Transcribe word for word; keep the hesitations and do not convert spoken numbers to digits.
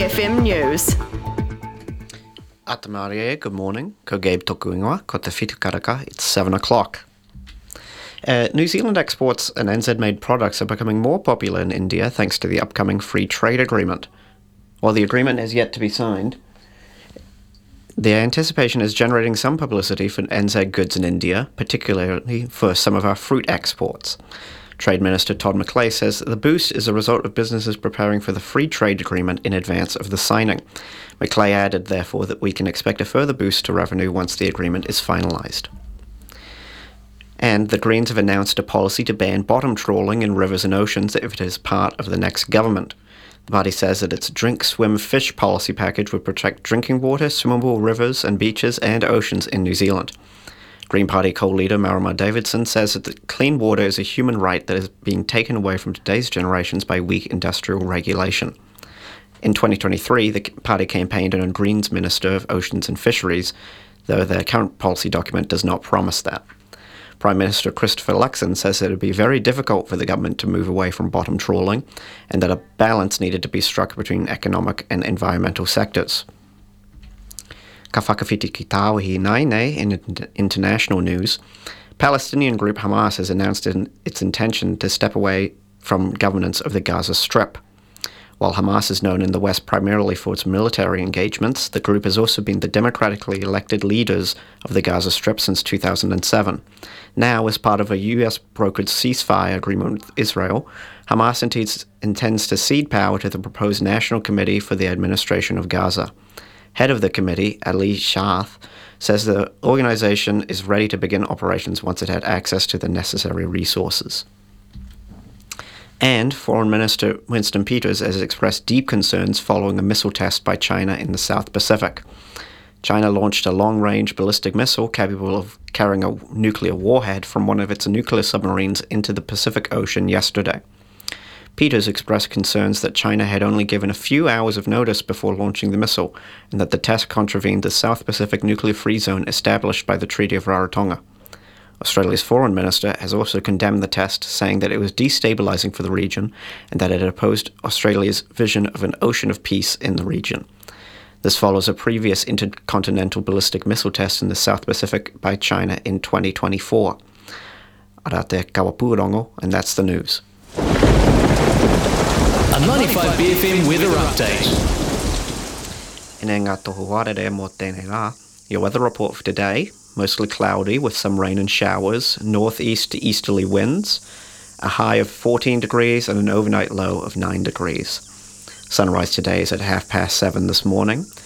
B F M News. Atamarie, good morning. Ko Gabe toku ingoa, ko te whitu karaka, it's seven o'clock. Uh, New Zealand exports and N Z-made products are becoming more popular in India thanks to the upcoming free trade agreement. While the agreement has yet to be signed, the anticipation is generating some publicity for N Z goods in India, particularly for some of our fruit exports. Trade Minister Todd McClay says that the boost is a result of businesses preparing for the free trade agreement in advance of the signing. McClay added, therefore, that we can expect a further boost to revenue once the agreement is finalised. And the Greens have announced a policy to ban bottom trawling in rivers and oceans if it is part of the next government. The party says that its Drink, Swim, Fish policy package would protect drinking water, swimmable rivers and beaches and oceans in New Zealand. Green Party co-leader Marama Davidson says that clean water is a human right that is being taken away from today's generations by weak industrial regulation. In twenty twenty-three, the party campaigned on a Greens Minister of Oceans and Fisheries, though their current policy document does not promise that. Prime Minister Christopher Luxon says that it would be very difficult for the government to move away from bottom trawling and that a balance needed to be struck between economic and environmental sectors. Ka whakawhiti ki tāwahi nai nei in international news, Palestinian group Hamas has announced its intention to step away from governance of the Gaza Strip. While Hamas is known in the West primarily for its military engagements, the group has also been the democratically elected leaders of the Gaza Strip since two thousand seven. Now, as part of a U S-brokered ceasefire agreement with Israel, Hamas intends, intends to cede power to the proposed National Committee for the Administration of Gaza. Head of the committee, Ali Shaath, says the organization is ready to begin operations once it had access to the necessary resources. And Foreign Minister Winston Peters has expressed deep concerns following a missile test by China in the South Pacific. China launched a long-range ballistic missile capable of carrying a nuclear warhead from one of its nuclear submarines into the Pacific Ocean yesterday. Peters expressed concerns that China had only given a few hours of notice before launching the missile, and that the test contravened the South Pacific Nuclear Free Zone established by the Treaty of Rarotonga. Australia's Foreign Minister has also condemned the test, saying that it was destabilising for the region and that it opposed Australia's vision of an ocean of peace in the region. This follows a previous intercontinental ballistic missile test in the South Pacific by China in twenty twenty-four. Arate Kawapurongo, and that's the news. A ninety-five B F M weather update. Ine ngā tohu warere mō tēnei rā. Your weather report for today, mostly cloudy with some rain and showers, northeast to easterly winds, a high of fourteen degrees and an overnight low of nine degrees. Sunrise today is at half past seven this morning.